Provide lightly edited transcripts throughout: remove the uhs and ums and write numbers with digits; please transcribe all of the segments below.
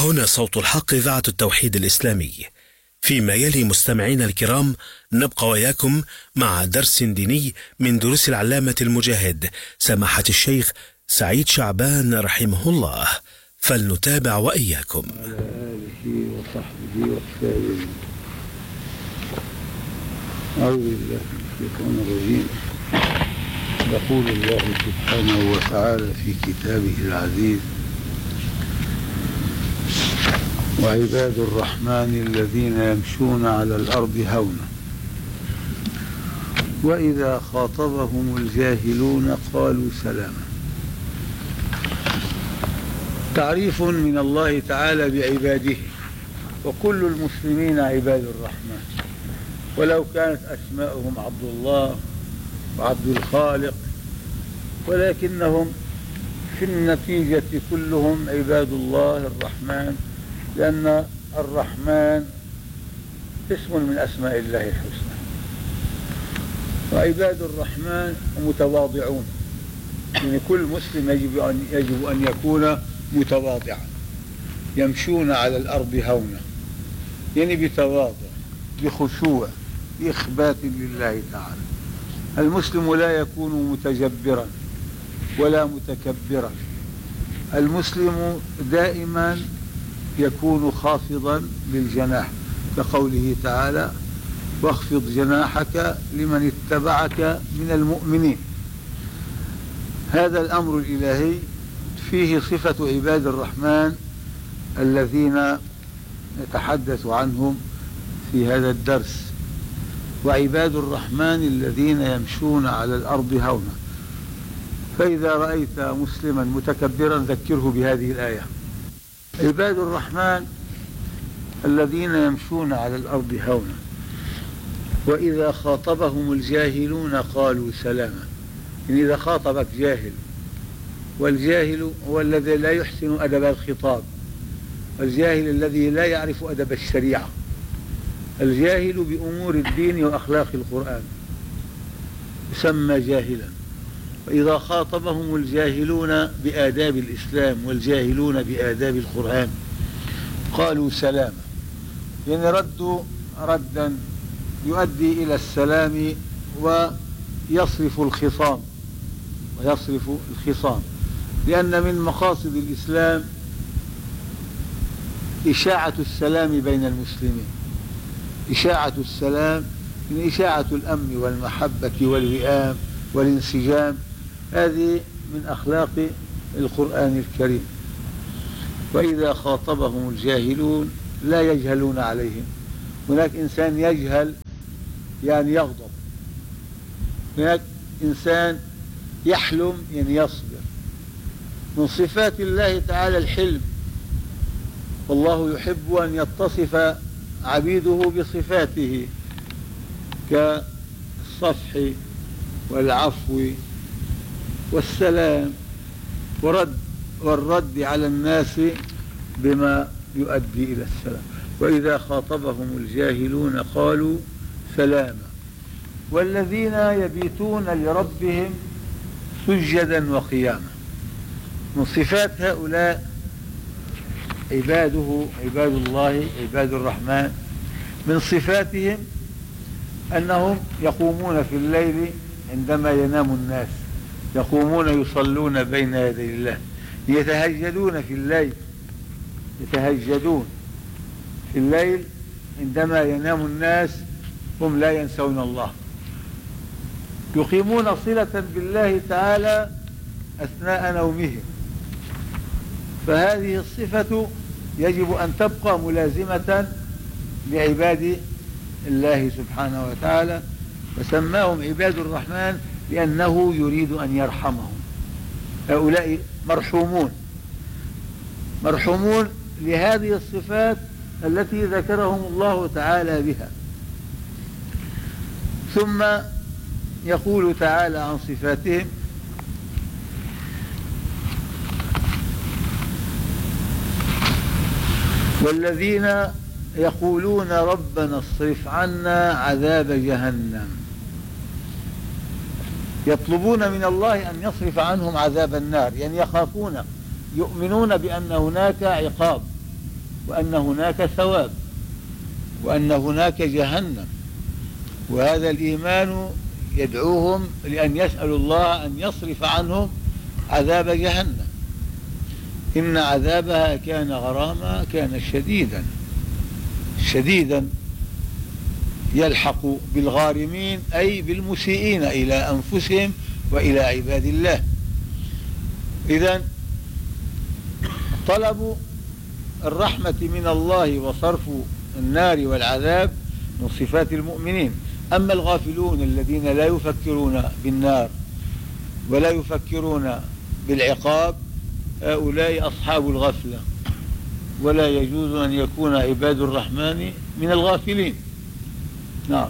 وهنا صوت الحق إذاعة التوحيد الإسلامي. فيما يلي مستمعينا الكرام نبقى وياكم مع درس ديني من دروس العلامة المجاهد سماحة الشيخ سعيد شعبان رحمه الله، فلنتابع وإياكم. على آله وصحبه وسلم. أعوذ بالله من الشيطان الرجيم. يقول الله سبحانه وتعالى في كتابه العزيز: وعباد الرحمن الذين يمشون على الأرض هونا وإذا خاطبهم الجاهلون قالوا سلاما. تعريف من الله تعالى بعباده، وكل المسلمين عباد الرحمن، ولو كانت أسماؤهم عبد الله وعبد الخالق، ولكنهم في النتيجة كلهم عباد الله الرحمن، لأن الرحمن اسم من أسماء الله الحسنى. وعباد الرحمن متواضعون، يعني كل مسلم يجب أن يكون متواضعا. يمشون على الأرض هونا، يعني بتواضع، بخشوع، بإخبات لله تعالى. المسلم لا يكون متجبرا ولا متكبرا، المسلم دائما يكون خافضا للجناح، كقوله تعالى: واخفض جناحك لمن اتبعك من المؤمنين. هذا الأمر الإلهي فيه صفة عباد الرحمن الذين نتحدث عنهم في هذا الدرس. وعباد الرحمن الذين يمشون على الأرض هونا. فإذا رأيت مسلما متكبرا ذكره بهذه الآية: عباد الرحمن الذين يمشون على الأرض هونا وإذا خاطبهم الجاهلون قالوا سلاما. يعني إذا خاطبك جاهل، والجاهل هو الذي لا يحسن أدب الخطاب، الجاهل الذي لا يعرف أدب الشريعة، الجاهل بأمور الدين وأخلاق القرآن يسمى جاهلا. وإذا خاطبهم الجاهلون بآداب الإسلام والجاهلون بآداب القرآن قالوا سلاما، يعني ردوا ردا يؤدي إلى السلام ويصرف الخصام، لأن من مقاصد الإسلام إشاعة السلام بين المسلمين، إشاعة السلام، من إشاعة الأمن والمحبة والوئام والانسجام. هذه من أخلاق القرآن الكريم. وإذا خاطبهم الجاهلون لا يجهلون عليهم. هناك إنسان يجهل يعني يغضب، هناك إنسان يحلم يعني يصبر. من صفات الله تعالى الحلم، والله يحب أن يتصف عبيده بصفاته كالصفح والعفو والسلام والرد على الناس بما يؤدي إلى السلام. وإذا خاطبهم الجاهلون قالوا سلاما. والذين يبيتون لربهم سجدا وقياما. من صفات هؤلاء عباد الله عباد الرحمن، من صفاتهم أنهم يقومون في الليل عندما ينام الناس، يقومون يصلون بين يدي الله، يتهجدون في الليل عندما ينام الناس، هم لا ينسون الله، يقيمون صلة بالله تعالى أثناء نومهم. فهذه الصفة يجب أن تبقى ملازمة لعباد الله سبحانه وتعالى، وسماهم عباد الرحمن لأنه يريد أن يرحمهم. هؤلاء مرحومون لهذه الصفات التي ذكرهم الله تعالى بها. ثم يقول تعالى عن صفاتهم: والذين يقولون ربنا اصرف عنا عذاب جهنم. يطلبون من الله أن يصرف عنهم عذاب النار، يعني يخافون، يؤمنون بأن هناك عقاب وأن هناك ثواب وأن هناك جهنم، وهذا الإيمان يدعوهم لأن يسألوا الله أن يصرف عنهم عذاب جهنم. إن عذابها كان غراما، كان شديدا شديدا، يلحق بالغارمين أي بالمسيئين إلى أنفسهم وإلى عباد الله. إذن طلب الرحمة من الله وصرف النار والعذاب من صفات المؤمنين. أما الغافلون الذين لا يفكرون بالنار ولا يفكرون بالعقاب، هؤلاء أصحاب الغفلة، ولا يجوز أن يكون عباد الرحمن من الغافلين. نعم.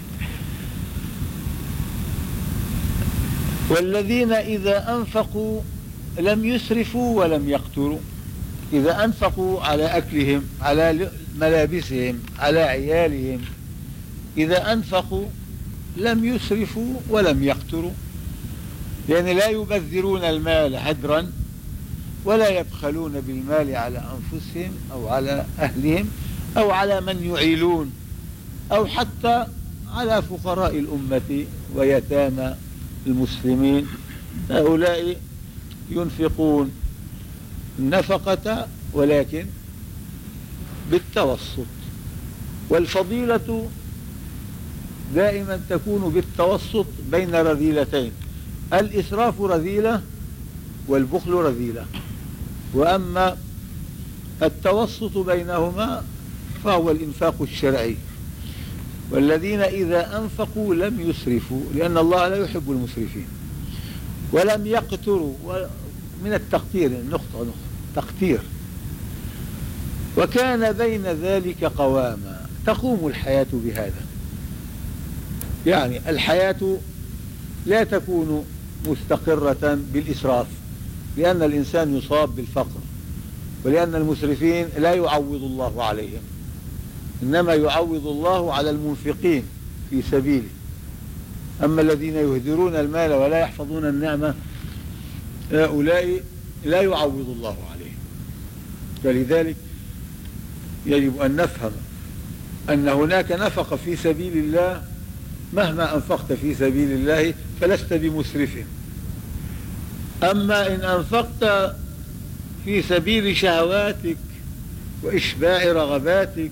والذين إذا أنفقوا لم يسرفوا ولم يقتروا. إذا أنفقوا على أكلهم، على ملابسهم، على عيالهم، إذا أنفقوا لم يسرفوا ولم يقتروا، يعني لا يبذرون المال هدرا ولا يبخلون بالمال على أنفسهم أو على أهلهم أو على من يعيلون أو حتى على فقراء الأمة ويتامى المسلمين. هؤلاء ينفقون النفقة ولكن بالتوسط، والفضيلة دائما تكون بالتوسط بين رذيلتين، الإسراف رذيلة والبخل رذيلة، وأما التوسط بينهما فهو الإنفاق الشرعي. والذين إذا أنفقوا لم يسرفوا، لأن الله لا يحب المسرفين، ولم يقتروا، من التقتير، نقطة تقتير، وكان بين ذلك قواما. تقوم الحياة بهذا، يعني الحياة لا تكون مستقرة بالإسراف، لأن الإنسان يصاب بالفقر، ولأن المسرفين لا يعوض الله عليهم، إنما يعوض الله على المنفقين في سبيله. أما الذين يهدرون المال ولا يحفظون النعمة، هؤلاء لا يعوض الله عليهم. فلذلك يجب أن نفهم أن هناك نفقة في سبيل الله، مهما أنفقت في سبيل الله فلست بمسرف. أما إن أنفقت في سبيل شهواتك وإشباع رغباتك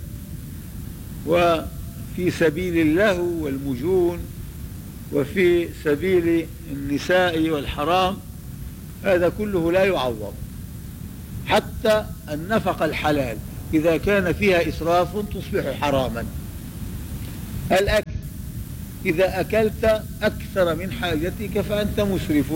وفي سبيل اللهو والمجون وفي سبيل النساء والحرام، هذا كله لا يعوض. حتى النفقة الحلال إذا كان فيها إسراف تصبح حراما. الأكل، إذا أكلت أكثر من حاجتك فأنت مسرف.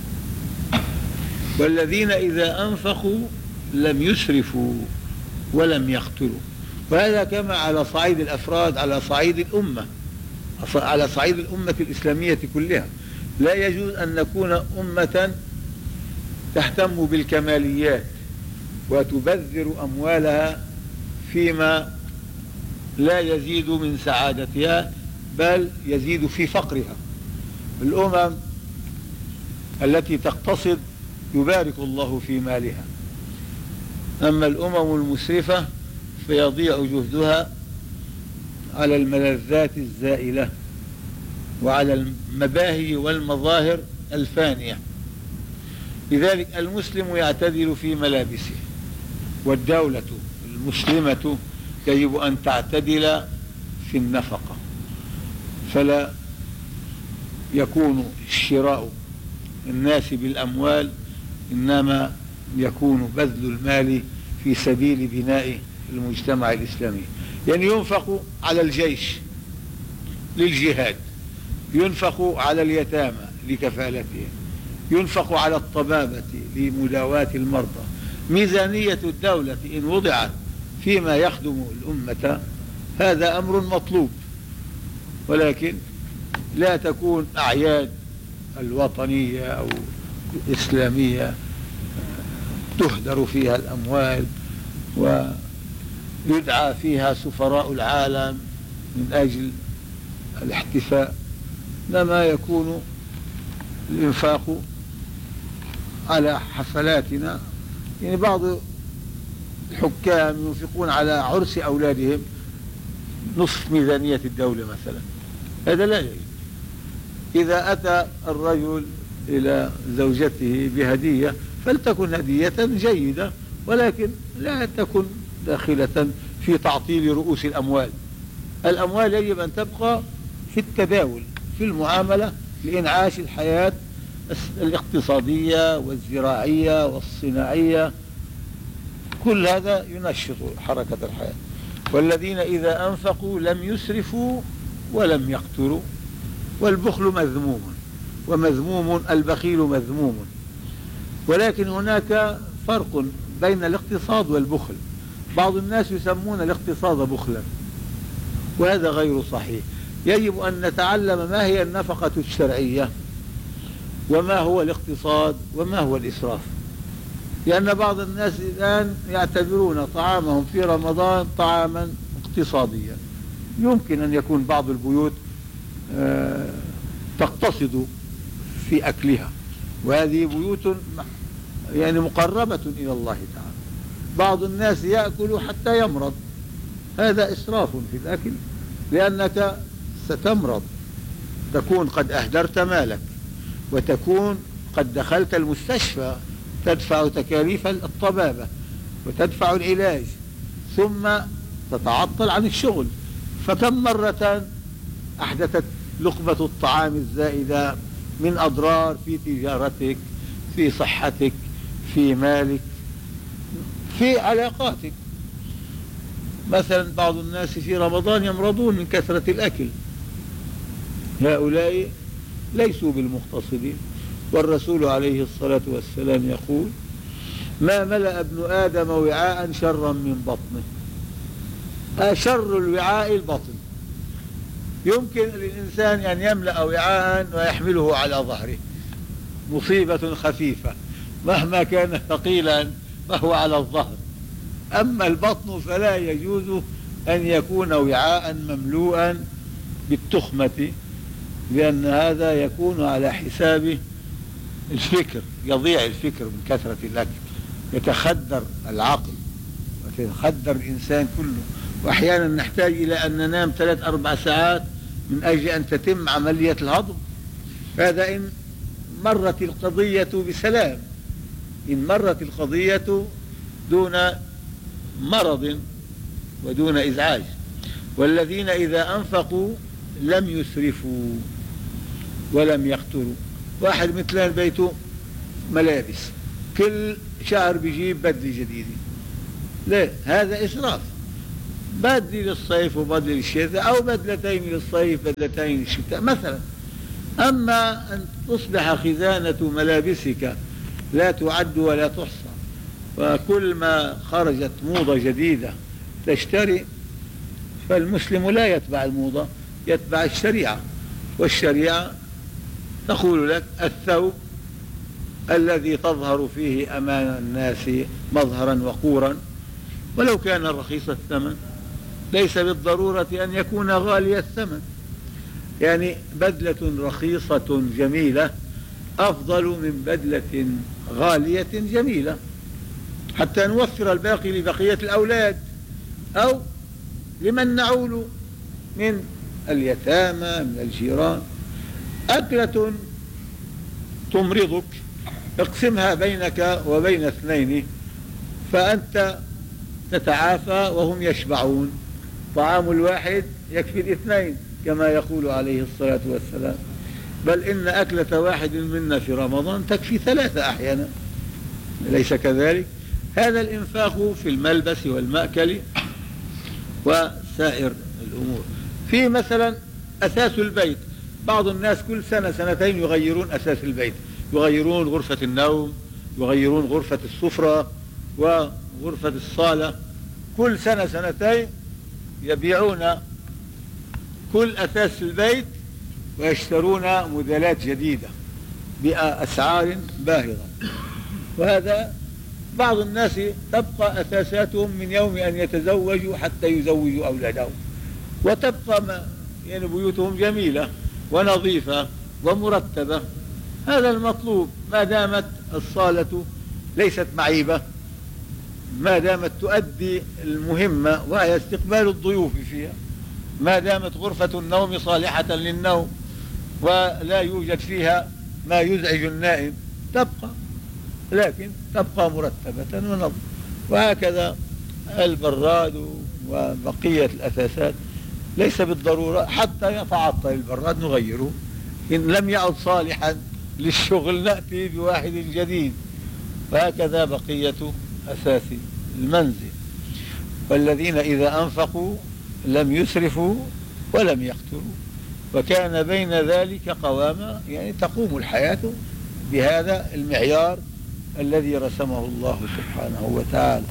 والذين إذا أنفقوا لم يسرفوا ولم يقتروا. وهذا كما على صعيد الأفراد، على صعيد الأمة، على صعيد الأمة الإسلامية كلها. لا يجوز أن نكون أمة تهتم بالكماليات وتبذر أموالها فيما لا يزيد من سعادتها بل يزيد في فقرها. الأمم التي تقتصد يبارك الله في مالها، أما الأمم المسرفة فيضيع جهدها على الملذات الزائلة وعلى المباهي والمظاهر الفانية. لذلك المسلم يعتدل في ملابسه، والدولة المسلمة يجب أن تعتدل في النفقة، فلا يكون شراء الناس بالأموال، إنما يكون بذل المال في سبيل بناء المجتمع الإسلامي. يعني ينفق على الجيش للجهاد، ينفق على اليتامى لكفالتهم، ينفق على الطبابة لمداواة المرضى. ميزانية الدولة إن وضعت فيما يخدم الأمة هذا أمر مطلوب، ولكن لا تكون أعياد الوطنية أو الإسلامية تهدر فيها الأموال ويدعى فيها سفراء العالم من أجل الاحتفاء، إنما يكون الإنفاق على حفلاتنا. يعني بعض الحكام ينفقون على عرس أولادهم نصف ميزانية الدولة مثلا، هذا لا يجوز. إذا أتى الرجل إلى زوجته بهدية فلتكن هدية جيدة، ولكن لا تكن داخلة في تعطيل رؤوس الأموال. الأموال يجب أن تبقى في التداول، في المعاملة لإنعاش الحياة الاقتصادية والزراعية والصناعية، كل هذا ينشط حركة الحياة. والذين إذا أنفقوا لم يسرفوا ولم يقتروا، والبخل مذموم، ومذموم البخيل مذموم. ولكن هناك فرق بين الاقتصاد والبخل. بعض الناس يسمون الاقتصاد بخلا، وهذا غير صحيح. يجب أن نتعلم ما هي النفقة الشرعية، وما هو الاقتصاد، وما هو الإسراف. لأن بعض الناس الآن يعتبرون طعامهم في رمضان طعاما اقتصاديا. يمكن أن يكون بعض البيوت تقتصد في أكلها، وهذه بيوت يعني مقربة إلى الله تعالى. بعض الناس يأكل حتى يمرض، هذا إسراف في الأكل، لأنك ستمرض، تكون قد أهدرت مالك، وتكون قد دخلت المستشفى، تدفع تكاليف الطبابة وتدفع العلاج، ثم تتعطل عن الشغل. فكم مرة أحدثت لقمة الطعام الزائدة من أضرار في تجارتك، في صحتك، في مالك، في علاقاتك. مثلا بعض الناس في رمضان يمرضون من كثرة الأكل، هؤلاء ليسوا بالمقتصدين. والرسول عليه الصلاة والسلام يقول: ما ملأ ابن آدم وعاء شرا من بطنه. شر الوعاء البطن. يمكن للإنسان أن يملأ وعاء ويحمله على ظهره، مصيبة خفيفة، مهما كان ثقيلا فهو على الظهر. أما البطن فلا يجوز أن يكون وعاء مملوءا بالتخمة، لأن هذا يكون على حساب الفكر، يضيع الفكر من كثرة الأكل، يتخدر العقل ويتخدر الإنسان كله. وأحيانا نحتاج إلى أن ننام 3-4 ساعات من أجل أن تتم عملية الهضم. هذا إن مرت القضية بسلام، إن مرت القضية دون مرض ودون إزعاج. والذين إذا أنفقوا لم يسرفوا ولم يقتروا. واحد مثلا بيته ملابس، كل شهر بيجيب بدلة جديدة، ليه؟ هذا إسراف. بدلة للصيف وبدلة للشتاء، أو بدلتين للصيف بدلتين للشتاء مثلا. أما أن تصبح خزانة ملابسك لا تعد ولا تحصى، وكل ما خرجت موضة جديدة تشتري، فالمسلم لا يتبع الموضة، يتبع الشريعة. والشريعة تقول لك: الثوب الذي تظهر فيه أمام الناس مظهرا وقورا، ولو كان رخيص الثمن، ليس بالضرورة أن يكون غالي الثمن. يعني بدلة رخيصة جميلة أفضل من بدلة غالية جميلة، حتى نوفر الباقي لبقية الأولاد أو لمن نعول من اليتامى من الجيران. أكلة تمرضك اقسمها بينك وبين 2، فأنت تتعافى وهم يشبعون. طعام الواحد يكفي 2 كما يقول عليه الصلاة والسلام، بل إن أكلة واحد منا في رمضان تكفي 3 أحيانا، ليس كذلك؟ هذا الإنفاق في الملبس والمأكل وسائر الأمور. في مثلا أساس البيت، بعض الناس كل سنة 2 يغيرون أساس البيت، يغيرون غرفة النوم، يغيرون غرفة السفرة وغرفة الصالة، كل سنة 2 يبيعون كل أساس البيت ويشترون موديلات جديدة بأسعار باهظة. وهذا بعض الناس تبقى أساساتهم من يوم أن يتزوجوا حتى يزوجوا أولادهم، وتبقى يعني بيوتهم جميلة ونظيفة ومرتبة. هذا المطلوب ما دامت الصالة ليست معيبة، ما دامت تؤدي المهمة وهي استقبال الضيوف فيها، ما دامت غرفة النوم صالحة للنوم ولا يوجد فيها ما يزعج النائم تبقى، لكن تبقى مرتبة ونظم. وهكذا البراد وبقية الأثاثات ليس بالضرورة حتى يتعطل البراد نغيره، إن لم يعد صالحا للشغل نأتي بواحد جديد. وهكذا بقية أثاث المنزل. والذين إذا أنفقوا لم يسرفوا ولم يقتروا وكان بين ذلك قواما، يعني تقوم الحياة بهذا المعيار الذي رسمه الله سبحانه وتعالى.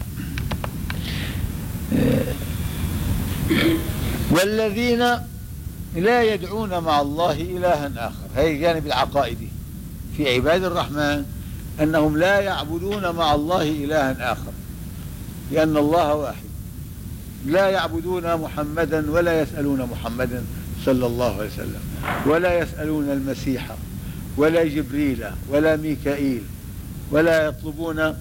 والذين لا يدعون مع الله إلها آخر، هذا جانب العقائدي في عباد الرحمن، أنهم لا يعبدون مع الله إلها آخر، لأن الله واحد. لا يعبدون محمدا ولا يسألون محمدا صلى الله عليه وسلم، ولا يسألون المسيح ولا جبريل ولا ميكائيل، ولا يطلبون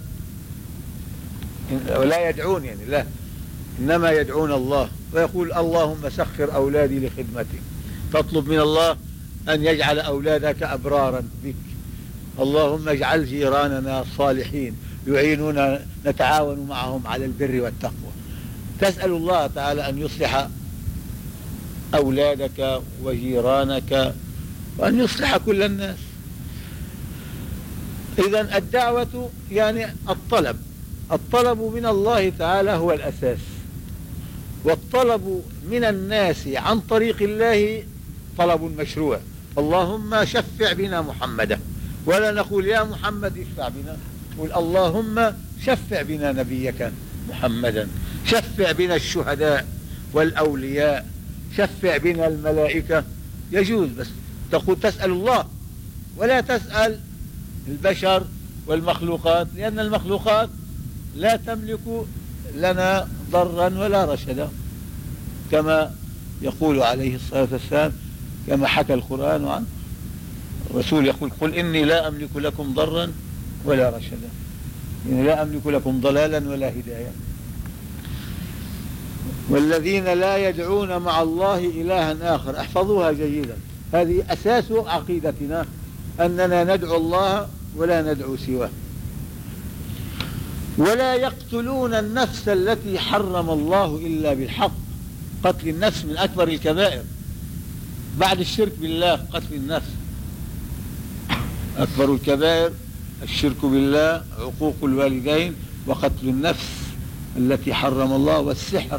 ولا يدعون، يعني لا، إنما يدعون الله. ويقول اللهم سخر أولادي لخدمتك، تطلب من الله أن يجعل أولادك أبرارا بك. اللهم اجعل جيراننا صالحين يعينون نتعاون معهم على البر والتقوى. تسأل الله تعالى أن يصلح أولادك وجيرانك وأن يصلح كل الناس. إذن الدعوة يعني الطلب من الله تعالى هو الأساس، والطلب من الناس عن طريق الله طلب مشروع. اللهم شفع بنا محمدا، ولا نقول يا محمد اشفع بنا، نقول اللهم شفع بنا نبيك محمدا، شفع بنا الشهداء والأولياء، شفع بنا الملائكة. يجوز، بس تقول تسأل الله ولا تسأل البشر والمخلوقات، لأن المخلوقات لا تملك لنا ضرا ولا رشدا، كما يقول عليه الصلاة والسلام، كما حكى القرآن عنه. الرسول يقول قل إني لا أملك لكم ضرا ولا رشدا، يعني لا أملك لكم ضلالا ولا هداية. والذين لا يدعون مع الله إلها آخر، احفظوها جيدا، هذه أساس عقيدتنا، أننا ندعو الله ولا ندعو سواه. ولا يقتلون النفس التي حرم الله إلا بالحق، قتل النفس من أكبر الكبائر بعد الشرك بالله. قتل النفس أكبر الكبائر، الشرك بالله، عقوق الوالدين، وقتل النفس التي حرم الله، والسحر.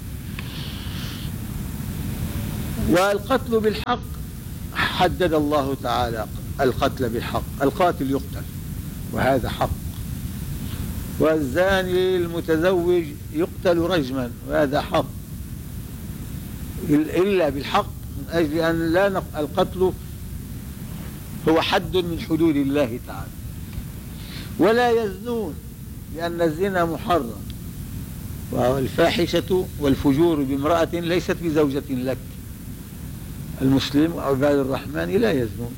والقتل بالحق حدد الله تعالى القتل بالحق، القاتل يقتل وهذا حق. والزاني المتزوج يقتل رجما وهذا حق، إلا بالحق، من أجل أن لا القتل هو حد من حدود الله تعالى. ولا يزنون، لأن الزنا محرم، والفاحشة والفجور بامرأة ليست بزوجة لك. المسلم وعباد الرحمن لا يزنون،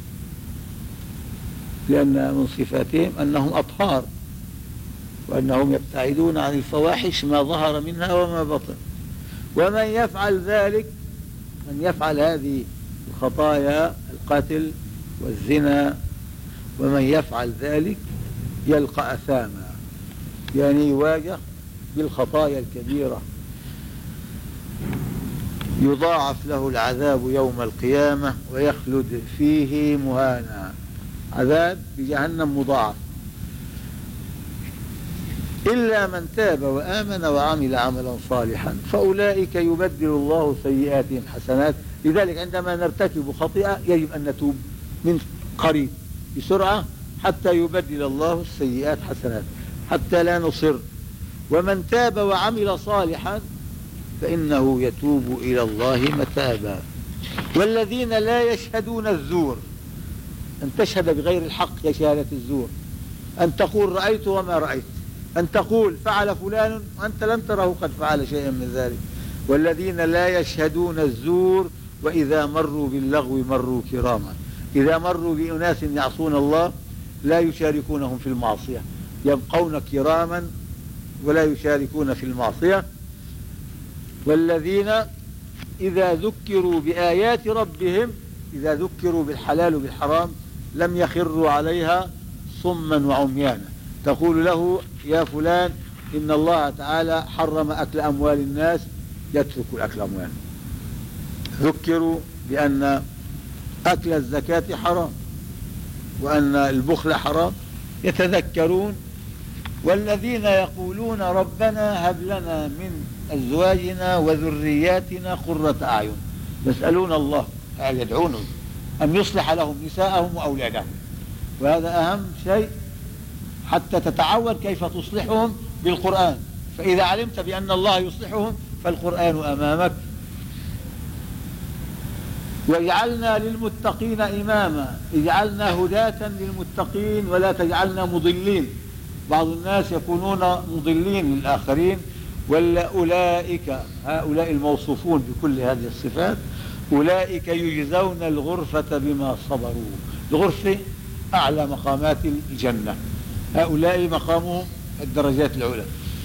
لأن من صفاتهم أنهم أطهار، وأنهم يبتعدون عن الفواحش ما ظهر منها وما بطن. ومن يفعل ذلك، من يفعل هذه الخطايا، القتل والزنا، ومن يفعل ذلك يلقى أثاما، يعني يواجه بالخطايا الكبيرة، يضاعف له العذاب يوم القيامة ويخلد فيه مهانا، عذاب بجهنم مضاعف. إلا من تاب وآمن وعمل عملا صالحا فأولئك يبدل الله سيئاتهم حسنات. لذلك عندما نرتكب خطيئة يجب أن نتوب من قريب بسرعة، حتى يبدل الله السيئات حسنات، حتى لا نصر. ومن تاب وعمل صالحا فإنه يتوب إلى الله متابا. والذين لا يشهدون الزور، أن تشهد بغير الحق كشهادة الزور، أن تقول رأيت وما رأيت، أن تقول فعل فلان وأنت لم تره قد فعل شيئا من ذلك. والذين لا يشهدون الزور وإذا مروا باللغو مروا كراما، إذا مروا بأناس يعصون الله لا يشاركونهم في المعصية، يبقون كراما ولا يشاركون في المعصية. والذين إذا ذكروا بآيات ربهم، إذا ذكروا بالحلال وبالحرام لم يخروا عليها صما وعميانا. تقول له يا فلان إن الله تعالى حرم أكل أموال الناس، يترك أكل أموال. ذكروا بأن أكل الزكاة حرام وأن البخل حرام، يتذكرون. والذين يقولون ربنا هب لنا من أزواجنا وذرياتنا قرة أعين، يسألون الله، يعني يدعونه أن يصلح لهم نساءهم وأولادهم. وهذا أهم شيء حتى تتعود كيف تصلحهم بالقرآن. فإذا علمت بأن الله يصلحهم فالقرآن أمامك. واجعلنا للمتقين إماما، اجعلنا هداة للمتقين ولا تجعلنا مضلين. بعض الناس يكونون مضلين للآخرين، أولئك هؤلاء الموصوفون بكل هذه الصفات أولئك يجزون الغرفة بما صبروا. الغرفة أعلى مقامات الجنة، هؤلاء مقامهم الدرجات العلى.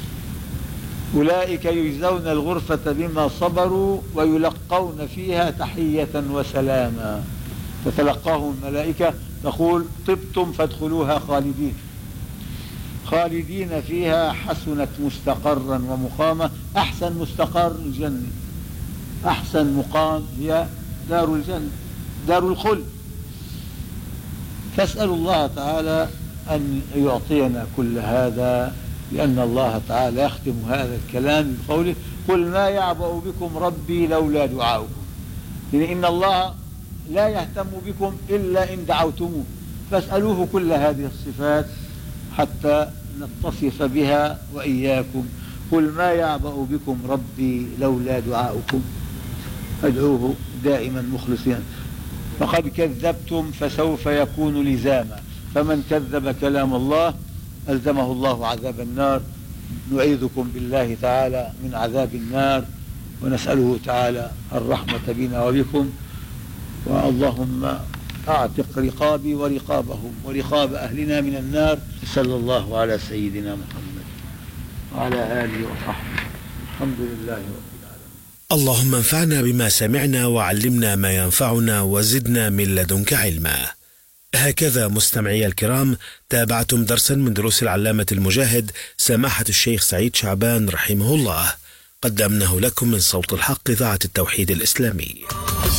أولئك يجزون الغرفة بما صبروا ويلقون فيها تحية وسلاما. تتلقاهم الملائكة تقول طبتم فادخلوها خالدين، خالدين فيها حسنت مستقرا ومقاما. أحسن مستقر الجنة، أحسن مقام هي دار الجنة، دار الخلد. فاسأل الله تعالى أن يعطينا كل هذا، لأن الله تعالى يختم هذا الكلام بقوله قل ما يعبأ بكم ربي لولا دعاؤكم. إن الله لا يهتم بكم إلا إن دعوتموه، فاسألوه كل هذه الصفات حتى نتصف بها وإياكم. قل ما يعبأ بكم ربي لولا دعاؤكم، ادعوه دائما مخلصين. فقد كذبتم فسوف يكون لزاما، فمن كذب كلام الله ألزمه الله عذاب النار. نعيذكم بالله تعالى من عذاب النار، ونسأله تعالى الرحمة بنا وبكم. واللهم أعتق رقابي ورقابهم ورقاب أهلنا من النار. صلى الله على سيدنا محمد وعلى آله وصحبه. الحمد لله رب العالمين. اللهم انفعنا بما سمعنا وعلمنا ما ينفعنا وزدنا من لدنك علما. هكذا مستمعي الكرام تابعتم درسا من دروس العلامة المجاهد سماحة الشيخ سعيد شعبان رحمه الله، قدمناه لكم من صوت الحق إذاعة التوحيد الإسلامي.